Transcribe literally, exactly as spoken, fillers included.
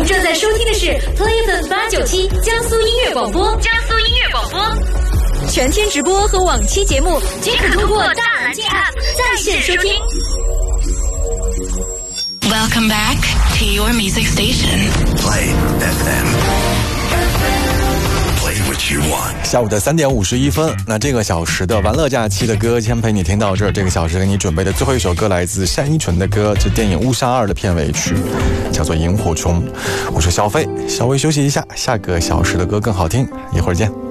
正在收听的是 Play F M 八九七江苏音乐广播，江苏音乐广播，全天直播和往期节目均可通过大蓝鲸 App 在线收听。 Welcome back to your music station. Play F M.Play what you want. 下午的三点五十一分，那这个小时的玩乐假期的歌先陪你听到这儿。这个小时给你准备的最后一首歌来自单依纯的歌，是电影《误杀二》的片尾曲，叫做《萤火虫》。我是小飞，稍微休息一下，下个小时的歌更好听，一会儿见。